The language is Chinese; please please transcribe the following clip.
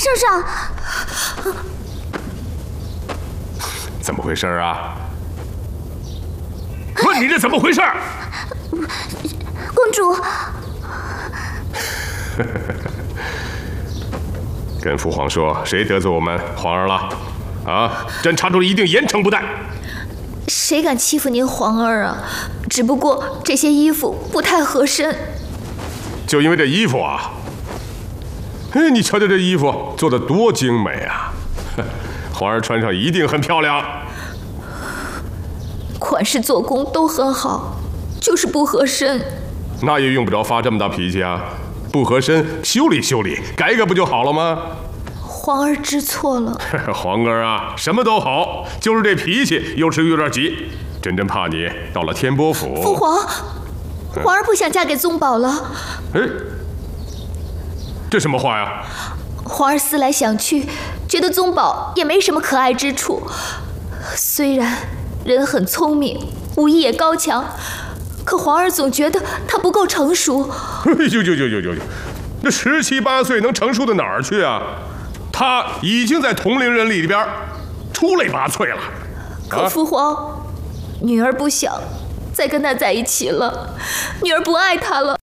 圣上， 怎么回事啊？问你这怎么回事？ 公主。 跟父皇说，谁得罪我们皇儿了？啊！朕查处一定严惩不贷。 谁敢欺负您皇儿啊？只不过这些衣服不太合身。 就因为这衣服啊？哎，你瞧瞧这衣服做得多精美啊！皇儿穿上一定很漂亮。 款式做工都很好，就是不合身。 那也用不着发这么大脾气啊！不合身，修理修理，改改不就好了吗？ 皇儿知错了。 皇儿啊，什么都好，就是这脾气有时有点急。朕真怕你到了天波府。 父皇，皇儿不想嫁给宗保了。 哎，这什么话呀？ 皇儿思来想去，觉得宗保也没什么可爱之处。虽然人很聪明，武艺也高强，可皇儿总觉得他不够成熟。 呦，那17、18岁能成熟到哪儿去啊？他已经在同龄人里边出类拔萃了。 可父皇，女儿不想再跟他在一起了，女儿不爱他了。